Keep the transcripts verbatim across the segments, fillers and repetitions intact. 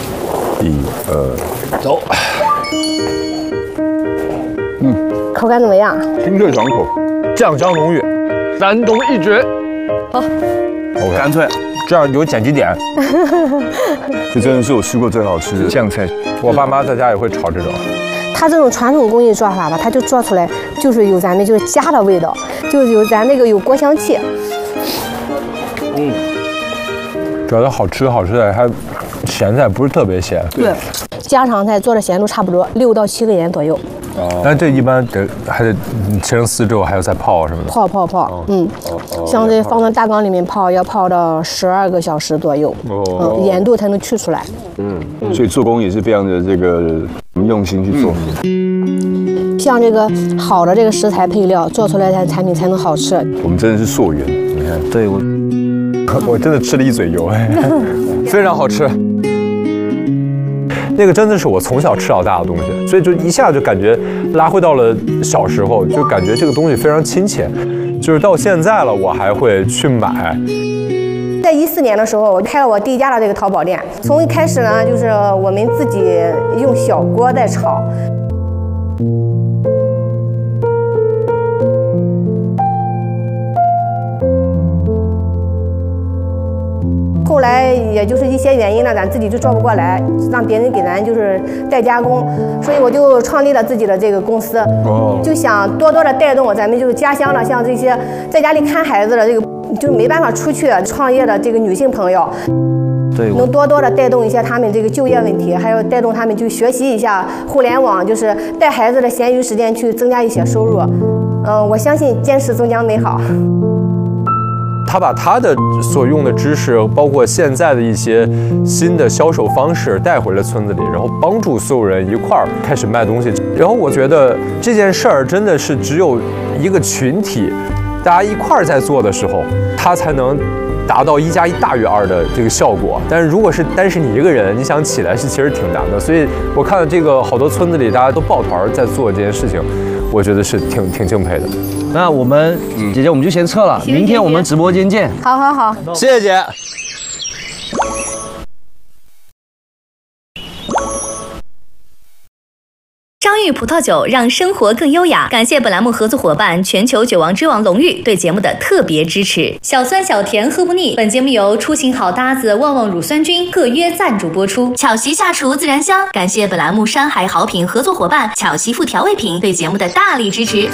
一二，走。 嗯，口感怎么样？ 清脆爽口，酱香浓郁，山东一绝。 好 ，OK， 干脆，这样有剪辑点。这真的是我吃过最好吃的酱菜。我爸妈在家也会炒这种。 它这种传统工艺做法吧，它就做出来就是有咱们就是家的味道，就是有咱那个有锅香气。 嗯，主要它好吃，好吃的还咸菜不是特别咸。 对，家常菜做的咸度差不多六到七个盐左右。 哦，但这一般得还得切成丝之后还要再泡什么的。 泡泡泡，嗯，像这放到大缸里面泡，要泡到十二个小时左右，嗯，盐度才能去出来。 嗯，所以做工也是非常的这个用心去做。 像这个好的这个食材配料做出来的产品才能好吃。 我们真的是溯源，你看， 对我，我真的吃了一嘴油，非常好吃。那个真的是我从小吃到大的东西，所以就一下就感觉拉回到了小时候，就感觉这个东西非常亲切。就是到现在了，我还会去买。 在一四年的时候，我开了我第一家的这个淘宝店。从一开始呢，就是我们自己用小锅在炒。后来也就是一些原因呢，咱自己就做不过来，让别人给咱就是代加工，所以我就创立了自己的这个公司，就想多多的带动咱们就是家乡的，像这些在家里看孩子的这个就没办法出去创业的这个女性朋友，对，能多多的带动一下他们这个就业问题，还有带动他们去学习一下互联网，就是带孩子的闲余时间去增加一些收入。嗯，我相信坚持终将美好。 他把他的所用的知识，包括现在的一些新的销售方式带回了村子里，然后帮助所有人一块儿开始卖东西。然后我觉得这件事儿真的是只有一个群体，大家一块儿在做的时候，它才能达到一加一大于二的这个效果。但是如果是单是你一个人，你想起来是其实挺难的。所以我看到这个好多村子里大家都抱团在做这件事情，我觉得是挺挺敬佩的。 那我们姐姐我们就先撤了，明天我们直播间见。 好好好， 谢谢姐。 张裕葡萄酒让生活更优雅。感谢本栏目合作伙伴全球酒王之王龙裕对节目的特别支持。小酸小甜喝不腻。本节目由出行好搭子旺旺乳酸菌特约赞助播出。巧媳下厨自然香。感谢本栏目山海好品合作伙伴巧媳妇调味品对节目的大力支持。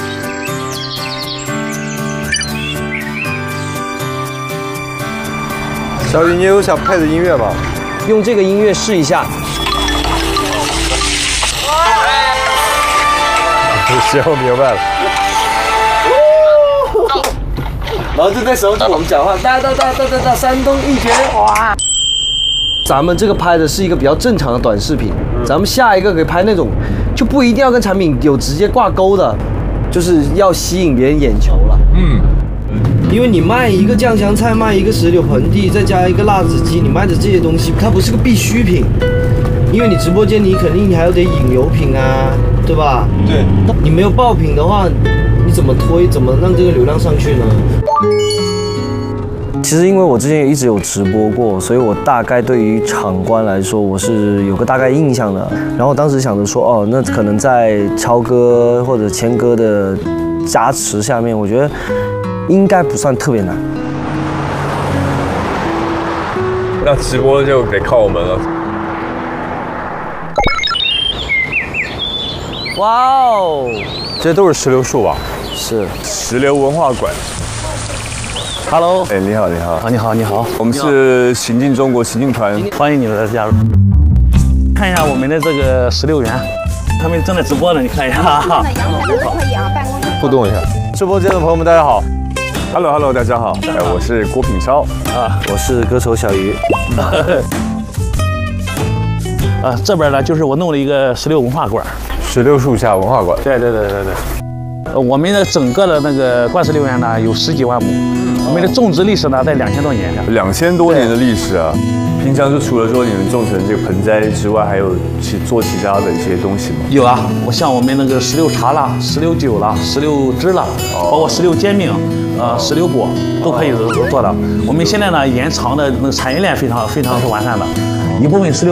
小雨，你有想配的音乐吗？ 用这个音乐试一下。 行，我明白了。 然后就在时候我们讲话，哒哒哒哒哒哒，山东一绝！哇！咱们这个拍的是一个比较正常的短视频，咱们下一个可以拍那种，就不一定要跟产品有直接挂钩的，就是要吸引别人眼球了。嗯。因为你卖一个酱香菜，卖一个石榴盆地，再加一个辣子鸡，你卖的这些东西，它不是个必需品。因为你直播间你肯定你还有得引流品啊，对吧？对。你没有爆品的话，你怎么推？怎么让这个流量上去呢？其实因为我之前也一直有直播过，所以我大概对于场观来说，我是有个大概印象的。然后当时想着说，哦，那可能在超哥或者谦哥的加持下面，我觉得应该不算特别难。 那直播就得靠我们了。 哇哦， 这些都是石榴树吧？ 是石榴文化馆。 Hello， 哎，你好，你好， 啊，你好，你好， 我们是行进中国行进团， 欢迎你的加入。看一下我们的这个石榴园，他们正在直播呢，你看一下。 互动一下，直播间的朋友们，大家好。 Hello Hello， 大家好，哎，我是郭品超啊，我是歌手小鱼。 啊，这边呢就是我弄了一个石榴文化馆， 石榴树下文化馆。 对对对对对。呃，我们的整个的那个灌石榴园呢有十几万亩，我们的种植历史呢在两千多年。 两千多年的历史啊！平常就除了说你们种成这个盆栽之外，还有其做其他的一些东西吗？ 有啊，我像我们那个石榴茶啦、石榴酒啦、石榴汁啦，包括石榴煎饼。呃，石榴果都可以做到。我们现在呢，延长的那个产业链非常非常是完善的，一部分石榴。